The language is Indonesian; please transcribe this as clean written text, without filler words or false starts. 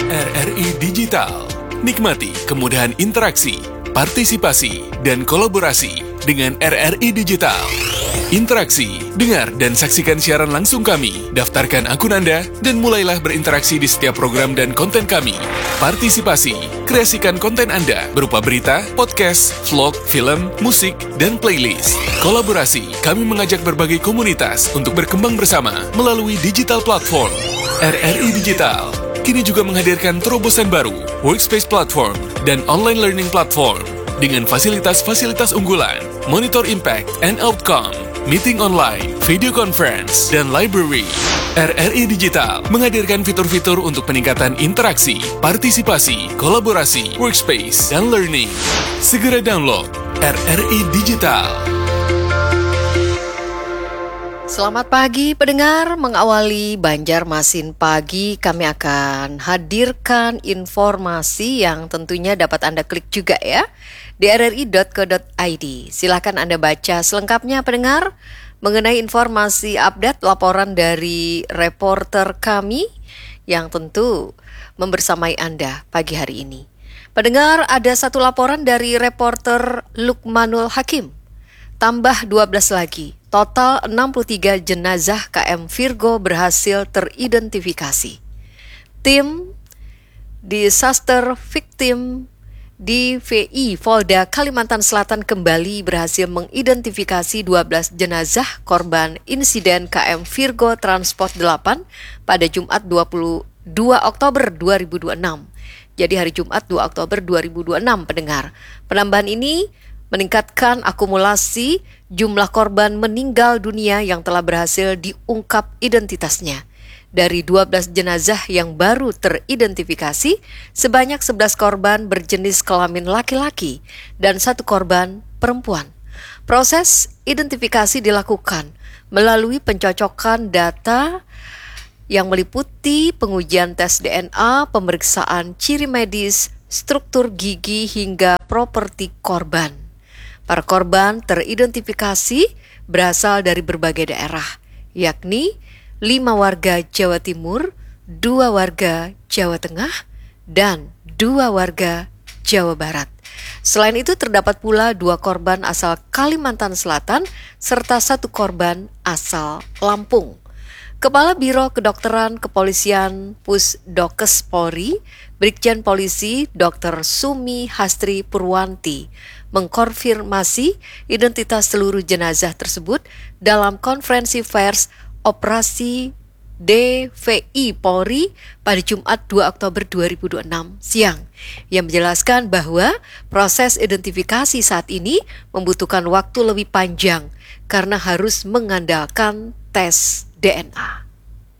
RRI Digital. Nikmati kemudahan interaksi, partisipasi, dan kolaborasi dengan RRI Digital. Interaksi, dengar dan saksikan siaran langsung kami, daftarkan akun Anda, dan mulailah berinteraksi di setiap program dan konten kami. Partisipasi, kreasikan konten Anda berupa berita, podcast, vlog, film, musik, dan playlist. Kolaborasi, kami mengajak berbagai komunitas untuk berkembang bersama melalui digital platform. RRI Digital kini juga menghadirkan terobosan baru, workspace platform, dan online learning platform dengan fasilitas-fasilitas unggulan, monitor impact and outcome, meeting online, video conference, dan library. RRI Digital menghadirkan fitur-fitur untuk peningkatan interaksi, partisipasi, kolaborasi, workspace, dan learning. Segera download RRI Digital. Selamat pagi pendengar, mengawali Banjarmasin Pagi kami akan hadirkan informasi yang tentunya dapat Anda klik juga ya di rri.co.id. Silakan Anda baca selengkapnya pendengar mengenai informasi update laporan dari reporter kami yang tentu membersamai Anda pagi hari ini. Pendengar, ada satu laporan dari reporter Lukmanul Hakim. Tambah 12 lagi. Total 63 jenazah KM Virgo berhasil teridentifikasi. Tim Disaster Victim DVI Polda Kalimantan Selatan kembali berhasil mengidentifikasi 12 jenazah korban insiden KM Virgo Transport 8 pada Jumat 22 Oktober 2026. Jadi hari Jumat 2 Oktober 2026 pendengar. Penambahan ini meningkatkan akumulasi jumlah korban meninggal dunia yang telah berhasil diungkap identitasnya. Dari 12 jenazah yang baru teridentifikasi, sebanyak 11 korban berjenis kelamin laki-laki dan 1 korban perempuan. Proses identifikasi dilakukan melalui pencocokan data yang meliputi pengujian tes DNA, pemeriksaan ciri medis, struktur gigi hingga properti korban. Para korban teridentifikasi berasal dari berbagai daerah, yakni 5 warga Jawa Timur, 2 warga Jawa Tengah, dan 2 warga Jawa Barat. Selain itu terdapat pula 2 korban asal Kalimantan Selatan, serta 1 korban asal Lampung. Kepala Biro Kedokteran Kepolisian Pusdokes Polri, Brigjen Polisi Dr. Sumi Hastri Purwanti, mengkonfirmasi identitas seluruh jenazah tersebut dalam konferensi pers Operasi DVI Polri pada Jumat 2 Oktober 2026 siang, yang menjelaskan bahwa proses identifikasi saat ini membutuhkan waktu lebih panjang karena harus mengandalkan tes DNA.